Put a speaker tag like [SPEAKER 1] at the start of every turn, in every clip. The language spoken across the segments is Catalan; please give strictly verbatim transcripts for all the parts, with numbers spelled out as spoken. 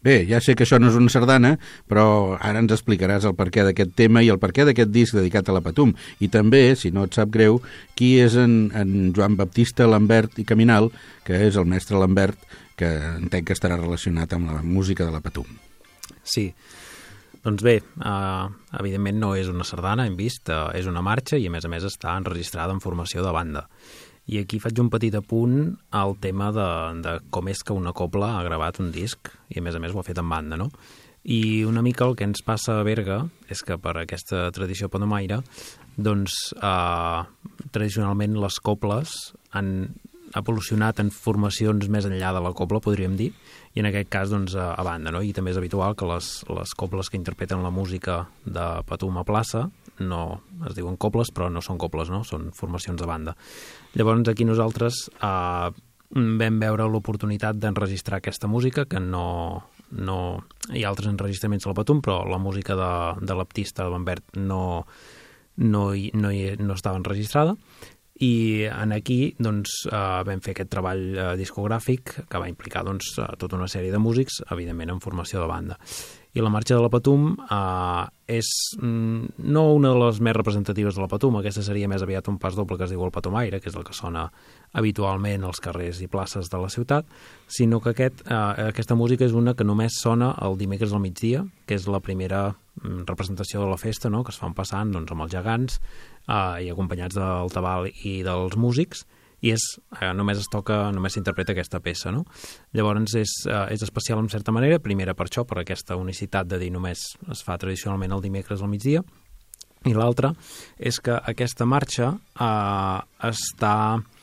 [SPEAKER 1] Bé, ja sé que això no és una sardana, però ara ens explicaràs el perquè d'aquest tema i el perquè d'aquest disc dedicat a la Patum. I també, si no et sap greu, qui és en, en Joan Baptista Lambert i Caminal, que és el mestre Lambert, que entenc que estarà relacionat amb la música de la Patum.
[SPEAKER 2] Sí, doncs bé, uh, evidentment no és una sardana, hem vist, uh, és una marxa i a més a més està enregistrada en formació de banda. I aquí faig un petit apunt al tema de, de com és que una cobla ha gravat un disc i a més a més ho ha fet en banda, no? I una mica el que ens passa a Berga és que per aquesta tradició patumaire, doncs eh, tradicionalment les cobles han evolucionat en formacions més enllà de la cobla, podríem dir, i en aquest cas doncs, a, a banda, no? I també és habitual que les, les cobles que interpreten la música de Patum a plaça no es diuen cobles, però no són cobles, no? Són formacions de banda. Llavors aquí nosaltres eh, vam veure l'oportunitat d'enregistrar aquesta música, que no, no hi ha altres enregistraments a la Patum, però la música de, de l'Aptista Lambert no, no, hi, no, hi, no estava enregistrada, i en aquí doncs, eh, vam fer aquest treball eh, discogràfic que va implicar doncs, tota una sèrie de músics, evidentment en formació de banda. I la marxa de la Patum eh, és mm, no una de les més representatives de la Patum, aquesta seria més aviat un pas doble que es diu el Patumaire, que és el que sona habitualment als carrers i places de la ciutat, sinó que aquest, eh, aquesta música és una que només sona el dimecres al migdia, que és la primera mm, representació de la festa, no?, que es fan passant doncs, amb els gegants eh, i acompanyats del tabal i dels músics, i és, eh, només es toca, només s'interpreta aquesta peça, no? Llavors és, eh, és especial en certa manera, primera per això, per aquesta unicitat de dir només es fa tradicionalment el dimecres al migdia, i l'altra és que aquesta marxa eh, està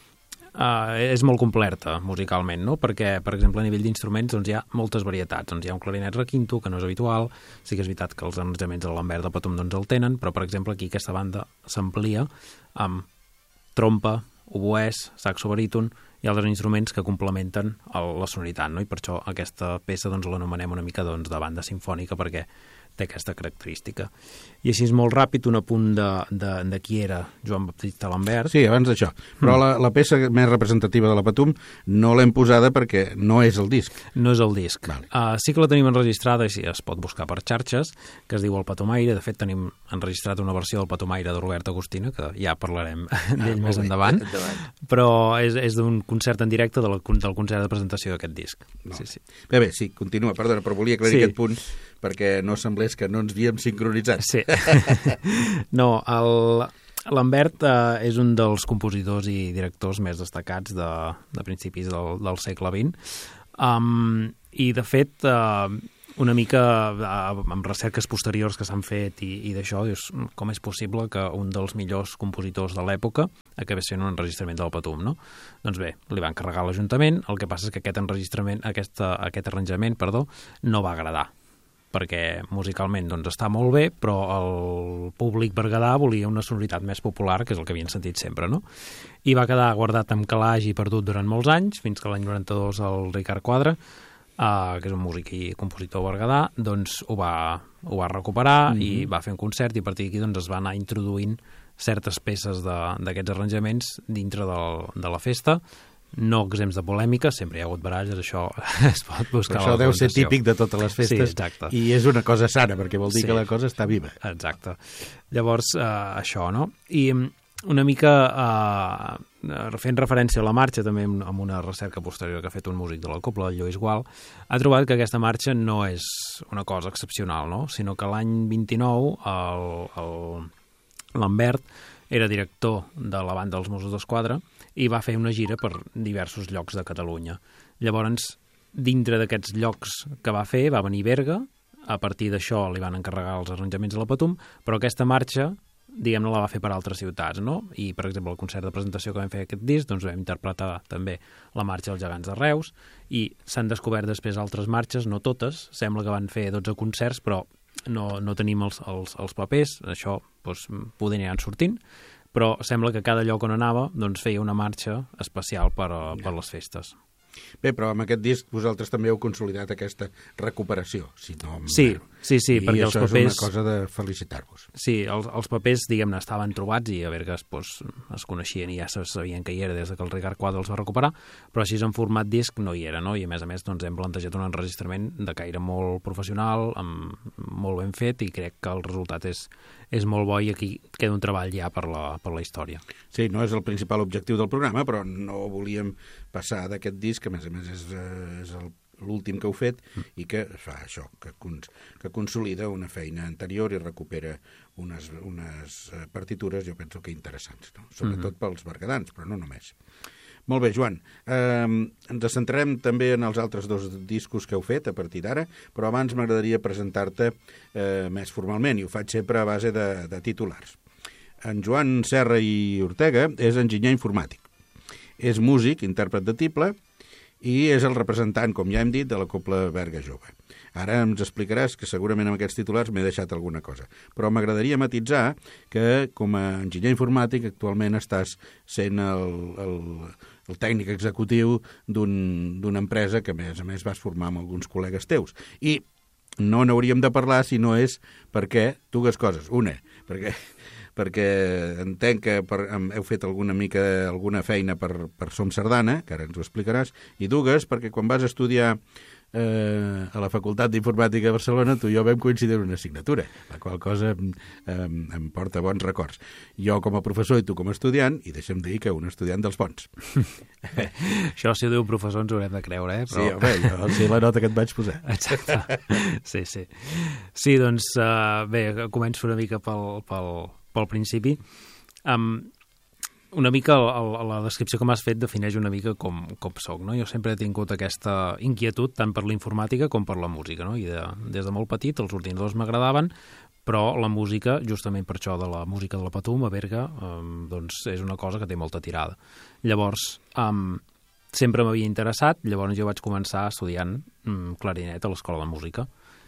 [SPEAKER 2] eh, és molt completa musicalment, no? Perquè, per exemple, a nivell d'instruments doncs, hi ha moltes varietats. Doncs hi ha un clarinet requinto, que no és habitual, sí que és veritat que els arranjaments de Lambert de Patum doncs, el tenen, però, per exemple, aquí aquesta banda s'amplia amb trompa, oboès, saxo baríton i altres instruments que complementen el, la sonoritat, no? I per això aquesta peça doncs, l'anomenem una mica doncs, de banda simfònica perquè té aquesta característica. I així és molt ràpid un apunt de, de, de qui era Joan Baptista Lambert.
[SPEAKER 1] Sí, abans d'això. Però mm. la, la peça més representativa de la Patum no l'hem posada perquè no és el disc.
[SPEAKER 2] No és el disc.
[SPEAKER 1] Vale.
[SPEAKER 2] Uh, sí que la tenim enregistrada i es pot buscar per xarxes, que es diu El Patumaire. De fet, tenim enregistrat una versió del Patumaire de Robert Agustina, que ja parlarem d'ell ah, més endavant. endavant. Però és, és d'un concert en directe de la, del concert de presentació d'aquest disc.
[SPEAKER 1] No.
[SPEAKER 2] Sí, sí.
[SPEAKER 1] Bé, bé, sí, continua, perdona, però volia aclarir
[SPEAKER 2] sí.
[SPEAKER 1] aquest punt perquè no semblés que no ens havíem sincronitzat.
[SPEAKER 2] Sí. No, el, Lambert eh, és un dels compositors i directors més destacats de, de principis del, del segle vint. Um, I, de fet, eh, una mica eh, amb recerques posteriors que s'han fet i, i d'això, dius, com és possible que un dels millors compositors de l'època acabés sent un enregistrament del Patum, no? Doncs bé, li va encarregar l'Ajuntament, el que passa és que aquest enregistrament, aquesta, aquest arranjament, perdó, no va agradar, perquè musicalment doncs, està molt bé, però el públic berguedà volia una sonoritat més popular, que és el que havien sentit sempre, no? I va quedar guardat amb calaix i perdut durant molts anys, fins que l'any noranta-dos el Ricard Quadra, uh, que és un músic i compositor berguedà, doncs ho va, ho va recuperar mm-hmm. i va fer un concert, i a partir d'aquí doncs, es va anar introduint certes peces d'aquests arranjaments dintre del, de la festa, no exempts de polèmica, sempre hi ha hagut baralles, això es pot buscar.
[SPEAKER 1] Això deu ser típic de totes les festes,
[SPEAKER 2] sí, exacte.
[SPEAKER 1] I és una cosa sana, perquè vol dir sí. que la cosa està viva.
[SPEAKER 2] Exacte. Llavors, eh, això, no? I una mica eh, fent referència a la marxa, també amb una recerca posterior que ha fet un músic de la Cobla, el Lluís Gual, ha trobat que aquesta marxa no és una cosa excepcional, no? Sinó que l'any vint-i-nou el, el Lambert era director de la banda dels Mossos d'Esquadra i va fer una gira per diversos llocs de Catalunya. Llavors, dintre d'aquests llocs que va fer, va venir Berga, a partir d'això li van encarregar els arranjaments de la Patum, però aquesta marxa, diguem-ne, la va fer per altres ciutats, no? I, per exemple, el concert de presentació que vam fer aquest disc, doncs vam interpretar també la marxa dels Gegants de Reus, i s'han descobert després altres marxes, no totes, sembla que van fer dotze concerts, però no, no tenim els, els, els papers, això doncs, poder aniran sortint, però sembla que cada lloc on anava doncs, feia una marxa especial per, a, per les festes.
[SPEAKER 1] Bé, però amb aquest disc vosaltres també heu consolidat aquesta recuperació, si no...
[SPEAKER 2] Sí, sí, sí,
[SPEAKER 1] I
[SPEAKER 2] perquè els papers...
[SPEAKER 1] I això és una cosa de felicitar-vos.
[SPEAKER 2] Sí, els, els papers, diguem-ne, estaven trobats i a Berga pues, es coneixien i ja sabien que hi era des que el Ricard Quadra els va recuperar, però així en format disc no hi era, no? I a més a més doncs, hem plantejat un enregistrament de caire molt professional, amb, molt ben fet, i crec que el resultat és, és molt bo i aquí queda un treball ja per la, per la història.
[SPEAKER 1] Sí, no és el principal objectiu del programa, però no volíem passar d'aquest disc, que a més a més és, és el, l'últim que heu fet, i que fa això, que, cons, que consolida una feina anterior i recupera unes, unes partitures, jo penso que interessants, no? Sobretot mm-hmm. pels berguedans, però no només. Molt bé, Joan. Eh, ens centrarem també en els altres dos discos que heu fet a partir d'ara, però abans m'agradaria presentar-te eh, més formalment, i ho faig sempre a base de, de titulars. En Joan Serra i Ortega és enginyer informàtic. És músic, intèrpret de tible, i és el representant, com ja hem dit, de la Cobla Berga Jove. Ara ens explicaràs que segurament amb aquests titulars m'he deixat alguna cosa, però m'agradaria matitzar que com a enginyer informàtic actualment estàs sent el, el, el tècnic executiu d'un, d'una empresa que a més a més vas formar amb alguns col·legues teus. I no n'hauríem de parlar si no és perquè dues coses. Una, perquè... perquè entenc que per, heu fet alguna mica alguna feina per, per Som Sardana, que ara ens ho explicaràs, i dues, perquè quan vas estudiar eh, a la Facultat d'Informàtica de Barcelona, tu i jo vam coincidir en una assignatura, la qual cosa em, em, em porta bons records. Jo com a professor i tu com a estudiant, i deixa'm dir que un estudiant dels bons.
[SPEAKER 2] Això, si ho diu professor, ens ho haurem de creure, eh? Però...
[SPEAKER 1] Sí, home, jo sé la nota que et vaig posar.
[SPEAKER 2] Exacte. Sí, sí. Sí, doncs, uh, bé, començo una mica pel... pel... pel principi. Um, una mica el, el, la descripció que m'has fet defineix una mica com, com soc, no? Jo sempre he tingut aquesta inquietud tant per la informàtica com per la música, no? I de, des de molt petit els ordinadors m'agradaven, però la música, justament per això de la música de la Patum, a Berga, um, doncs és una cosa que té molta tirada. Llavors, um, sempre m'havia interessat, llavors jo vaig començar estudiant um, clarinet a l'Escola de Música.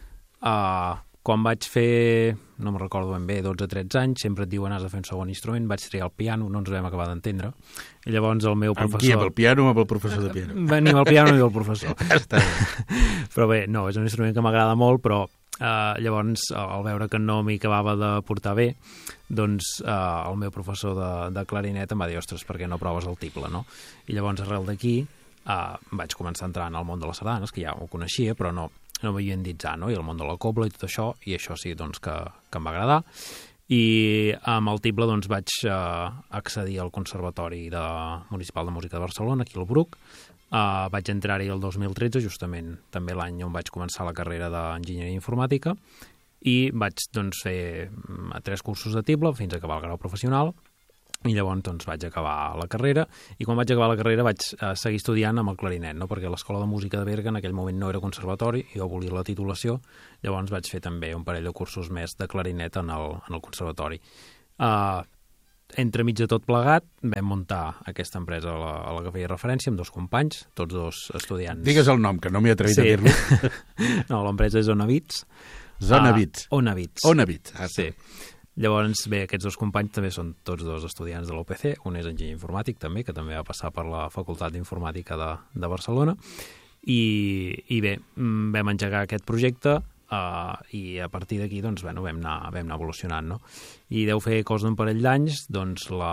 [SPEAKER 2] Uh, Quan vaig fer, no me'n recordo ben bé, dotze o tretze anys, sempre et diuen has de fer un segon instrument, vaig triar el piano, no ens vam acabar d'entendre. I llavors el meu professor...
[SPEAKER 1] Amb qui? Amb el piano o amb el professor de piano?
[SPEAKER 2] Ni amb el piano ni amb el professor. Està bé. Però bé, no, és un instrument que m'agrada molt, però eh, llavors, al veure que no m'hi acabava de portar bé, doncs eh, el meu professor de, de clarinet em va dir, ostres, per què no proves el tible, no? I llavors, arrel d'aquí, eh, vaig començar a entrar en el món de les sardanes, que ja ho coneixia, però no... no m'havia endinsat, no? I el món de la cobla i tot això, i això sí, doncs, que, que em va agradar. I amb el tible, doncs, vaig eh, accedir al Conservatori de, Municipal de Música de Barcelona, aquí al Bruc. Eh, vaig entrar-hi el dos mil tretze, justament també l'any on vaig començar la carrera d'enginyeria informàtica, i vaig, doncs, fer tres cursos de tible fins a acabar el grau professional, i llavors doncs, vaig acabar la carrera, i quan vaig acabar la carrera vaig eh, seguir estudiant amb el clarinet, no? Perquè l'Escola de Música de Berga en aquell moment no era conservatori, i jo volia la titulació, llavors vaig fer també un parell de cursos més de clarinet en el, en el conservatori. Uh, entremig de tot plegat vam muntar aquesta empresa a la, a la que feia referència amb dos companys, tots dos estudiants.
[SPEAKER 1] Digues el nom, que no m'he atrevit sí. a dir-lo.
[SPEAKER 2] No, l'empresa és Ona Bits.
[SPEAKER 1] Zona uh, Bits.
[SPEAKER 2] Ona Bits.
[SPEAKER 1] Ona Bits, ah,
[SPEAKER 2] sí. Llavors, bé, aquests dos companys també són tots dos estudiants de l'U P C, un és enginyer informàtic també, que també va passar per la Facultat d'Informàtica de, de Barcelona, i, i bé, vam engegar aquest projecte uh, i a partir d'aquí doncs, bueno, vam, anar, vam anar evolucionant, no? I deu fer cosa d'un parell d'anys, doncs la...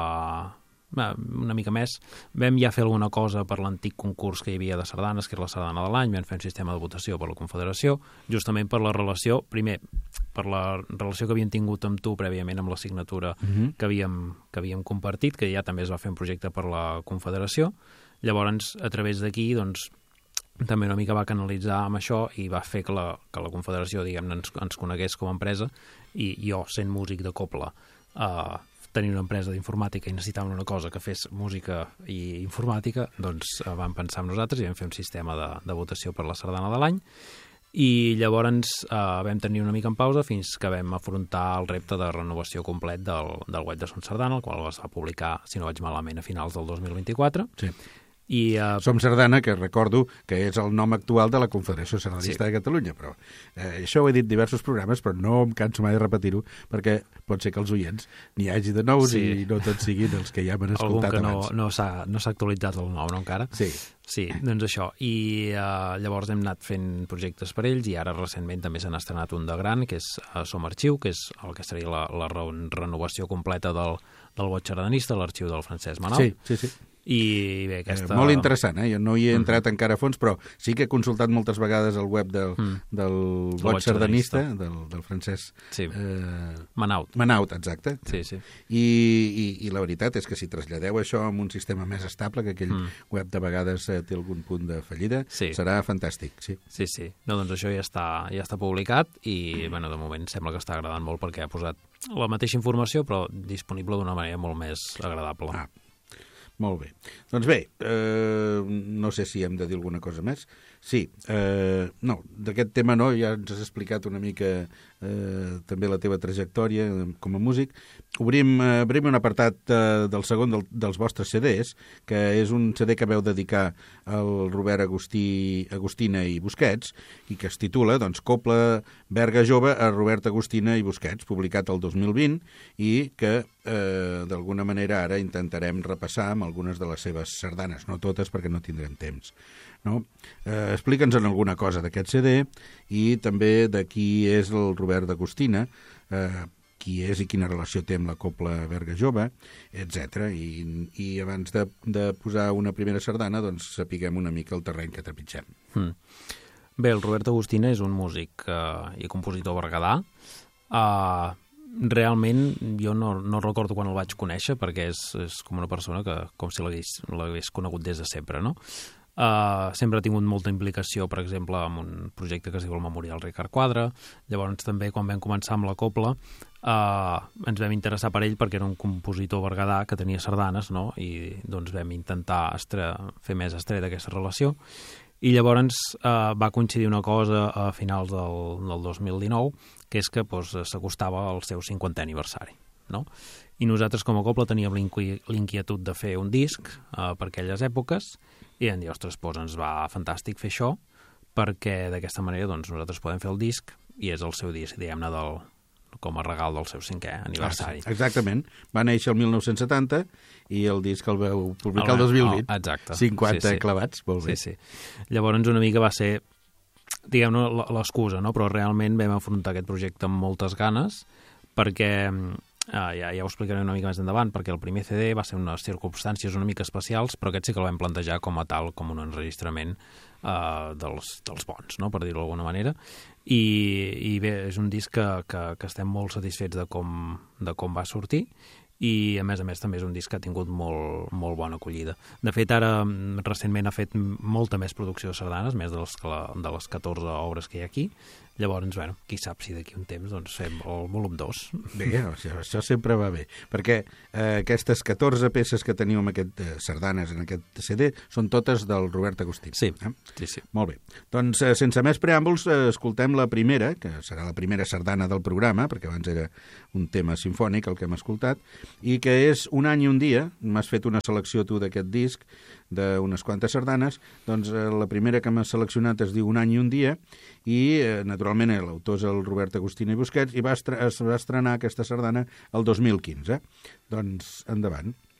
[SPEAKER 2] una mica més, vam ja fer alguna cosa per l'antic concurs que hi havia de sardanes, que era la sardana de l'any, vam fer un sistema de votació per la Confederació, justament per la relació, primer, per la relació que havíem tingut amb tu prèviament amb l'assignatura uh-huh. que, havíem, que havíem compartit, que ja també es va fer un projecte per la Confederació. Llavors, a través d'aquí, doncs, també una mica va canalitzar amb això i va fer que la, que la Confederació, diguem-ne, ens, ens conegués com a empresa, i jo, sent músic de cobla, eh, tenir una empresa d'informàtica i necessitaven una cosa que fes música i informàtica, doncs eh, vam pensar en nosaltres i vam fer un sistema de, de votació per la sardana de l'any, i llavors eh, vam tenir una mica en pausa fins que vam afrontar el repte de renovació complet del, del web de Som Sardana, el qual es va publicar, si no vaig malament, a finals del dos mil vint-i-quatre.
[SPEAKER 1] Sí.
[SPEAKER 2] I, uh...
[SPEAKER 1] Som Sardana, que recordo que és el nom actual de la Confederació Sardanista
[SPEAKER 2] sí.
[SPEAKER 1] de Catalunya, però eh, això ho he dit diversos programes, però no em canso mai de repetir-ho, perquè pot ser que els oients n'hi hagi de nous sí. i no tots siguin els que ja m'han escoltat
[SPEAKER 2] Algun que
[SPEAKER 1] abans.
[SPEAKER 2] no, no s'ha no s'ha actualitzat el nom, no, encara?
[SPEAKER 1] Sí.
[SPEAKER 2] Sí, doncs això. I uh, llavors hem anat fent projectes per ells i ara recentment també s'han estrenat un de gran, que és uh, Som Arxiu, que és el que seria la, la re renovació completa del, del boig sardanista, l'arxiu del Francesc Manal.
[SPEAKER 1] Sí, sí, sí.
[SPEAKER 2] I bé, aquesta...
[SPEAKER 1] Eh, molt interessant, eh? Jo no hi he entrat mm. encara a fons, però sí que he consultat moltes vegades el web del, mm. del boig sardanista, del, del Francesc...
[SPEAKER 2] Sí,
[SPEAKER 1] eh...
[SPEAKER 2] Manaut.
[SPEAKER 1] Manaut, exacte.
[SPEAKER 2] Sí, sí.
[SPEAKER 1] I, i, I la veritat és que si traslladeu això amb un sistema més estable, que aquell mm. web de vegades eh, té algun punt de fallida, sí. serà fantàstic, sí.
[SPEAKER 2] Sí, sí. No, doncs això ja està, ja està publicat i, bueno, de moment sembla que està agradant molt perquè ha posat la mateixa informació, però disponible d'una manera molt més agradable.
[SPEAKER 1] Ah. Molt bé. Doncs bé, eh, no sé si hem de dir alguna cosa més. Sí, eh, no, d'aquest tema no, ja ens has explicat una mica eh, també la teva trajectòria com a músic. Obrim, eh, obrim un apartat eh, del segon del, dels vostres C Ds, que és un C D que veu dedicar al Robert Agustí, Agustina i Busquets, i que es titula, doncs, Copla Berga Jove a Robert Agustina i Busquets, publicat el dos mil vint, i que eh, d'alguna manera ara intentarem repassar amb algunes de les seves sardanes, no totes perquè no tindrem temps. No? Eh, Explica'ns-en alguna cosa d'aquest C D i també de qui és el Robert d'Agustina, eh, qui és i quina relació té amb la Copla Berga Jove, etcètera. I, i abans de, de posar una primera sardana, doncs sapiguem una mica el terreny que trepitgem.
[SPEAKER 2] Mm. Bé, el Robert Agustina és un músic eh, i compositor berguedà. Eh, realment jo no, no recordo quan el vaig conèixer perquè és, és com una persona que com si l'hagués conegut des de sempre, no? Uh, sempre ha tingut molta implicació, per exemple, amb un projecte que es diu el Memorial Ricard Quadre. Llavors també quan vam començar amb la Copla uh, ens vam interessar per ell perquè era un compositor berguedà que tenia sardanes, no? I doncs vam intentar estre... fer més estreta aquesta relació i llavors uh, va coincidir una cosa a finals del, del dos mil dinou, que és que doncs, s'acostava al seu cinquantè aniversari, no? I nosaltres com a Copla teníem l'inquietud de fer un disc uh, per aquelles èpoques i vam dir, ostres, doncs ens va fantàstic fer això perquè d'aquesta manera doncs, nosaltres podem fer el disc i és el seu disc, diguem-ne, del, com a regal del seu cinquè aniversari.
[SPEAKER 1] Ah, sí, exactament. Va néixer el mil nou-cents setanta i el disc el veu publicar el dos mil vint.
[SPEAKER 2] Oh, exacte.
[SPEAKER 1] cinquanta
[SPEAKER 2] sí, sí.
[SPEAKER 1] clavats, molt bé.
[SPEAKER 2] Sí, sí. Llavors una mica va ser, diguem-ne, l'excusa, no? Però realment vam afrontar aquest projecte amb moltes ganes perquè... Uh, ja, ja ho explicaré una mica més endavant, perquè el primer C D va ser unes circumstàncies una mica especials, però aquest sí que el vam plantejar com a tal, com un enregistrament uh, dels, dels bons, no? Per dir-ho d'alguna manera. I, i bé, és un disc que, que, que estem molt satisfets de com, de com va sortir i a més a més també és un disc que ha tingut molt, molt bona acollida. De fet, ara recentment ha fet molta més producció de sardanes, més de les, de les catorze obres que hi ha aquí. Llavors, bueno, qui sap si d'aquí un temps doncs, fem el volum dos.
[SPEAKER 1] Bé, això, això sempre va bé, perquè eh, aquestes catorze peces que teniu en aquest eh, sardanes en aquest C D són totes del Robert Agustí.
[SPEAKER 2] Sí,
[SPEAKER 1] eh?
[SPEAKER 2] sí, sí.
[SPEAKER 1] Molt bé. Doncs, eh, sense més preàmbuls, eh, escoltem la primera, que serà la primera sardana del programa, perquè abans era un tema simfònic el que hem escoltat, i que és Un any i un dia. M'has fet una selecció tu d'aquest disc, d'unes quantes sardanes, doncs eh, la primera que m'has seleccionat es diu Un any i un dia, i eh, naturalment l'autor és el Robert Agustina i Busquets, i va es va estrenar aquesta sardana el dos mil quinze. Doncs endavant.